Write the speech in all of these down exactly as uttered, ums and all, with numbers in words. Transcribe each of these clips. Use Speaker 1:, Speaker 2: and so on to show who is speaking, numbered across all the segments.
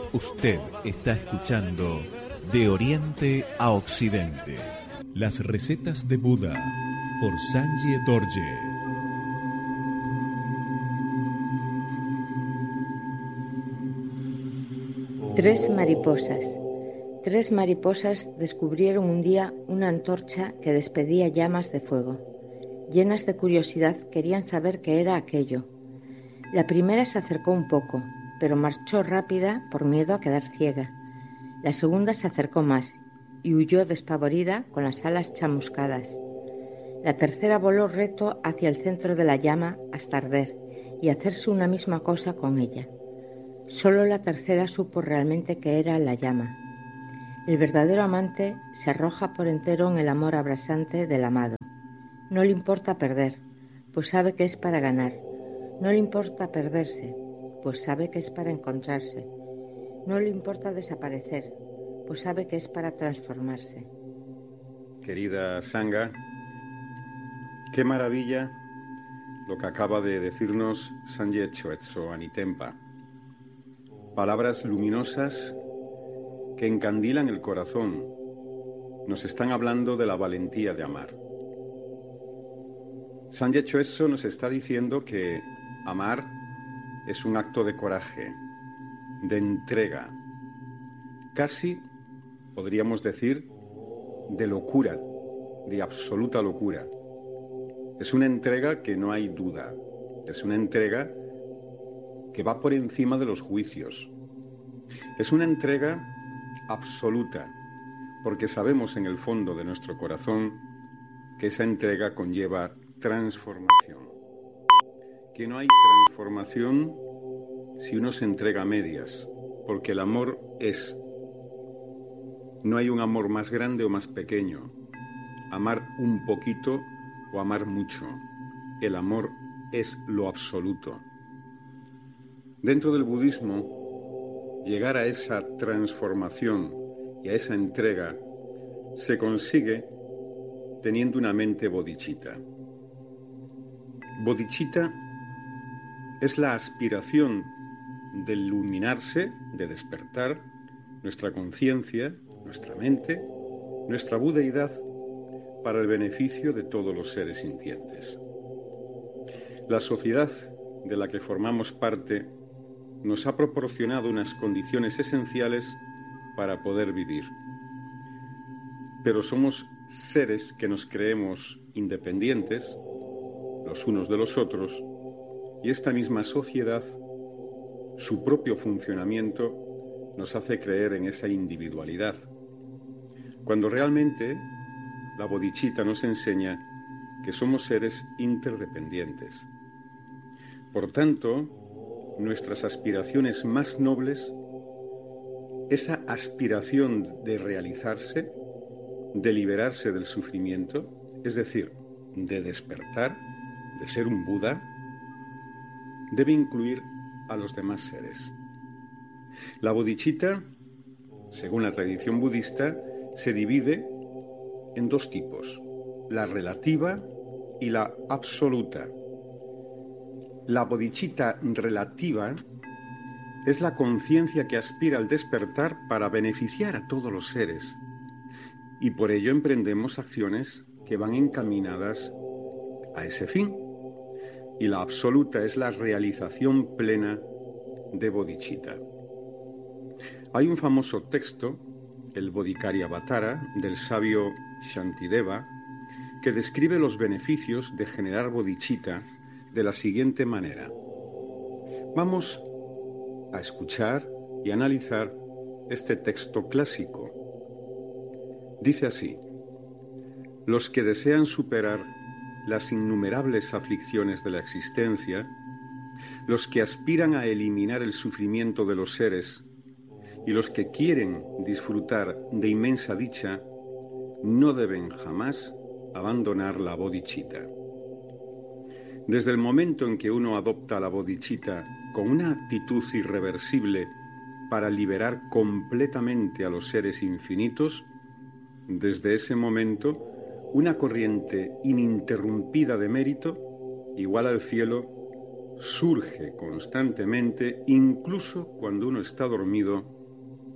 Speaker 1: Usted está escuchando De Oriente a Occidente, las recetas de Buda por Sanjie Dorje.
Speaker 2: Tres mariposas. Tres mariposas descubrieron un día una antorcha que despedía llamas de fuego. Llenas de curiosidad, querían saber qué era aquello. La primera se acercó un poco, pero marchó rápida por miedo a quedar ciega. La segunda se acercó más y huyó despavorida con las alas chamuscadas. La tercera voló recto hacia el centro de la llama hasta arder y hacerse una misma cosa con ella. Solo la tercera supo realmente qué era la llama. El verdadero amante se arroja por entero en el amor abrasante del amado. No le importa perder, pues sabe que es para ganar. No le importa perderse, pues sabe que es para encontrarse. No le importa desaparecer, pues sabe que es para transformarse.
Speaker 3: Querida Sangha, qué maravilla lo que acaba de decirnos Sanjie Chuetso Anitempa. Palabras luminosas que encandilan el corazón. Nos están hablando de la valentía de amar. Sanjie Chuetso nos está diciendo que amar es un acto de coraje, de entrega, casi, podríamos decir, de locura, de absoluta locura. Es una entrega que no hay duda, es una entrega que va por encima de los juicios. Es una entrega absoluta, porque sabemos en el fondo de nuestro corazón que esa entrega conlleva transformación. Que no hay transformación si uno se entrega a medias, porque el amor es. No hay un amor más grande o más pequeño. Amar un poquito o amar mucho. El amor es lo absoluto. Dentro del budismo, llegar a esa transformación y a esa entrega se consigue teniendo una mente bodhicitta. Bodhicitta es la aspiración de iluminarse, de despertar nuestra conciencia, nuestra mente, nuestra budeidad para el beneficio de todos los seres sintientes. La sociedad de la que formamos parte nos ha proporcionado unas condiciones esenciales para poder vivir. Pero somos seres que nos creemos independientes, los unos de los otros, y esta misma sociedad, su propio funcionamiento, nos hace creer en esa individualidad. Cuando realmente la bodhicitta nos enseña que somos seres interdependientes. Por tanto, nuestras aspiraciones más nobles, esa aspiración de realizarse, de liberarse del sufrimiento, es decir, de despertar, de ser un Buda, debe incluir a los demás seres. La bodhicitta, según la tradición budista, se divide en dos tipos, la relativa y la absoluta. La bodhicitta relativa es la conciencia que aspira al despertar para beneficiar a todos los seres, y por ello emprendemos acciones que van encaminadas a ese fin. Y la absoluta es la realización plena de bodhicitta. Hay un famoso texto, el Bodhikariavatara, del sabio Shantideva, que describe los beneficios de generar bodhicitta de la siguiente manera. Vamos a escuchar y analizar este texto clásico. Dice así: los que desean superar las innumerables aflicciones de la existencia, los que aspiran a eliminar el sufrimiento de los seres y los que quieren disfrutar de inmensa dicha, no deben jamás abandonar la bodhicitta. Desde el momento en que uno adopta la bodhicitta con una actitud irreversible para liberar completamente a los seres infinitos, desde ese momento una corriente ininterrumpida de mérito, igual al cielo, surge constantemente, incluso cuando uno está dormido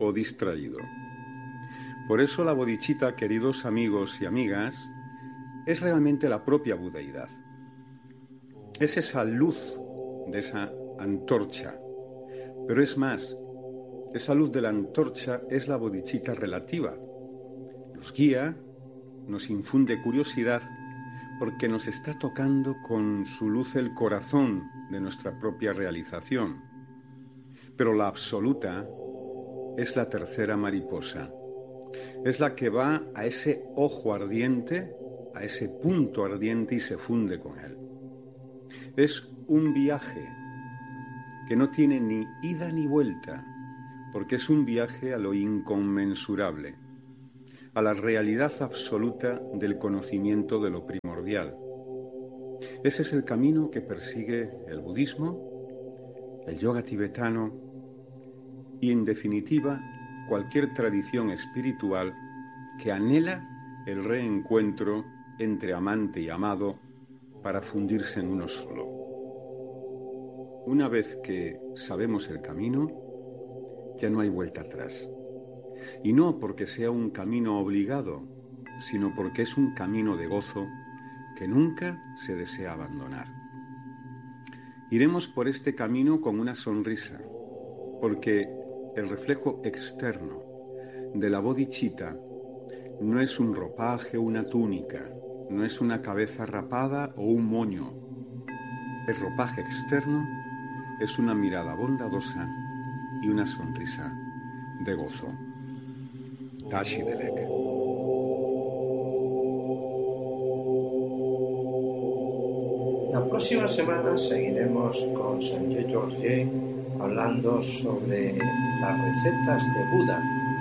Speaker 3: o distraído. Por eso la bodhicitta, queridos amigos y amigas, es realmente la propia budeidad. Es esa luz de esa antorcha. Pero es más, esa luz de la antorcha es la bodhicitta relativa. Nos guía, nos infunde curiosidad, porque nos está tocando con su luz el corazón de nuestra propia realización. Pero la absoluta es la tercera mariposa. Es la que va a ese ojo ardiente, a ese punto ardiente y se funde con él. Es un viaje que no tiene ni ida ni vuelta, porque es un viaje a lo inconmensurable, a la realidad absoluta del conocimiento de lo primordial. Ese es el camino que persigue el budismo, el yoga tibetano y, en definitiva, cualquier tradición espiritual que anhela el reencuentro entre amante y amado para fundirse en uno solo. Una vez que sabemos el camino, ya no hay vuelta atrás. Y no porque sea un camino obligado, sino porque es un camino de gozo que nunca se desea abandonar. Iremos por este camino con una sonrisa, porque el reflejo externo de la bodhicitta no es un ropaje o una túnica, no es una cabeza rapada o un moño. El ropaje externo es una mirada bondadosa y una sonrisa de gozo. Tashi Delek.
Speaker 4: La próxima semana seguiremos con Sanjay George hablando sobre las recetas de Buda